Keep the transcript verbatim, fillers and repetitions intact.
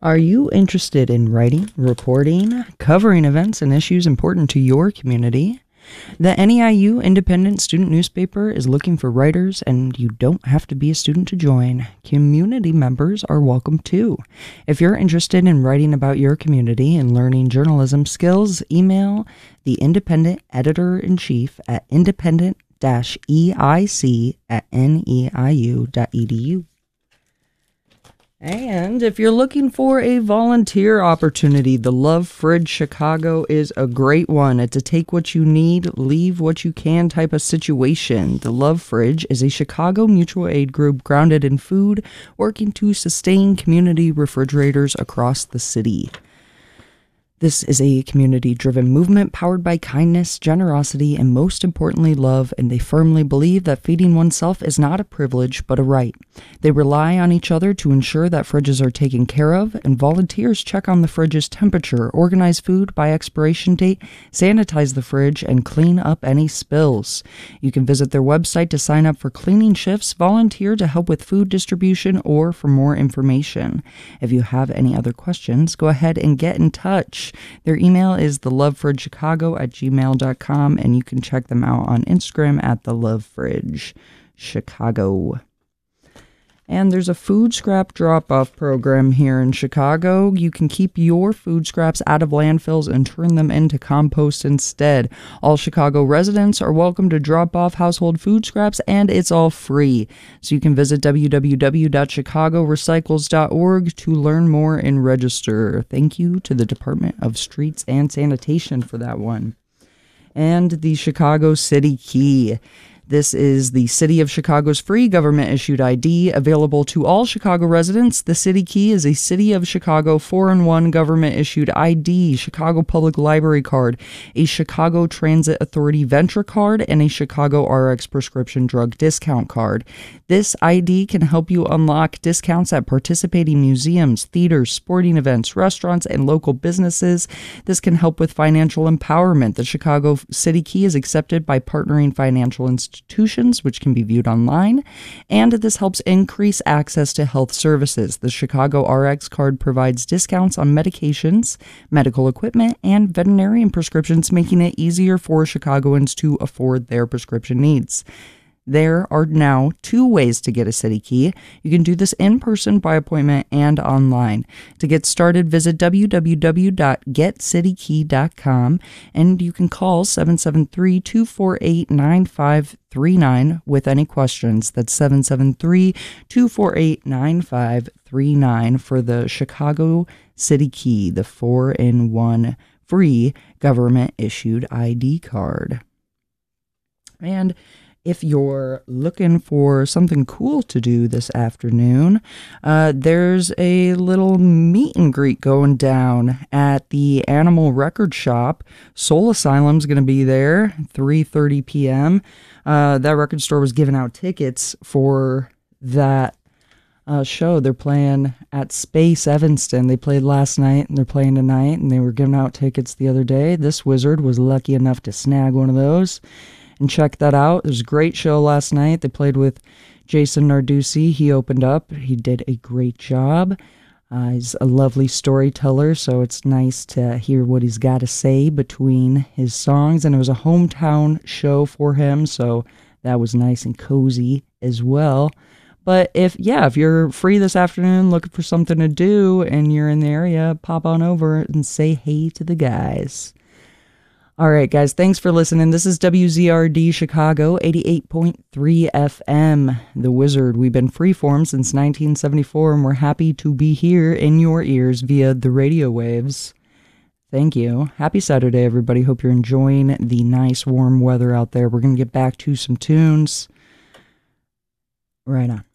Are you interested in writing, reporting, covering events and issues important to your community? The N E I U Independent Student Newspaper is looking for writers, and you don't have to be a student to join. Community members are welcome too. If you're interested in writing about your community and learning journalism skills, email the Independent Editor-in-Chief at independent dash E I C at N E I U dot E D U. And if you're looking for a volunteer opportunity, the Love Fridge Chicago is a great one. It's a take what you need, leave what you can type of situation. The Love Fridge is a Chicago mutual aid group grounded in food, working to sustain community refrigerators across the city. This is a community-driven movement powered by kindness, generosity, and most importantly, love, and they firmly believe that feeding oneself is not a privilege, but a right. They rely on each other to ensure that fridges are taken care of, and volunteers check on the fridge's temperature, organize food by expiration date, sanitize the fridge, and clean up any spills. You can visit their website to sign up for cleaning shifts, volunteer to help with food distribution, or for more information. If you have any other questions, go ahead and get in touch. Their email is the love fridge chicago at gmail dot com, and you can check them out on Instagram at the Love Fridge Chicago. And there's a food scrap drop-off program here in Chicago. You can keep your food scraps out of landfills and turn them into compost instead. All Chicago residents are welcome to drop off household food scraps, and it's all free. So you can visit w w w dot chicago recycles dot org to learn more and register. Thank you to the Department of Streets and Sanitation for that one. And the Chicago City Key. This is the City of Chicago's free government-issued I D, available to all Chicago residents. The City Key is a City of Chicago four in one government-issued I D, Chicago Public Library card, a Chicago Transit Authority Venture card, and a Chicago R X prescription drug discount card. This I D can help you unlock discounts at participating museums, theaters, sporting events, restaurants, and local businesses. This can help with financial empowerment. The Chicago City Key is accepted by partnering financial institutions. institutions, which can be viewed online, and this helps increase access to health services. The Chicago R X card provides discounts on medications, medical equipment, and veterinarian prescriptions, making it easier for Chicagoans to afford their prescription needs. There are now two ways to get a City Key. You can do this in person, by appointment, and online. To get started, visit w w w dot get city key dot com, and you can call seven seven three, two four eight, nine five three nine with any questions. That's seven seven three, two four eight, nine five three nine for the Chicago City Key, the four in one free government-issued I D card. And if you're looking for something cool to do this afternoon, uh, there's a little meet and greet going down at the Animal Record Shop. Soul Asylum's going to be there, three thirty p.m. Uh, that record store was giving out tickets for that uh, show. They're playing at Space Evanston. They played last night, and they're playing tonight, and they were giving out tickets the other day. This wizard was lucky enough to snag one of those. And check that out. It was a great show last night. They played with Jason Narducci. He opened up. He did a great job. Uh, he's a lovely storyteller, so it's nice to hear what he's got to say between his songs. And it was a hometown show for him, so that was nice and cozy as well. But if, yeah, if you're free this afternoon looking for something to do and you're in the area, pop on over and say hey to the guys. All right, guys, thanks for listening. This is W Z R D Chicago, eighty-eight point three F M, The Wizard. We've been freeform since nineteen seventy-four, and we're happy to be here in your ears via the radio waves. Thank you. Happy Saturday, everybody. Hope you're enjoying the nice, warm weather out there. We're going to get back to some tunes. Right on.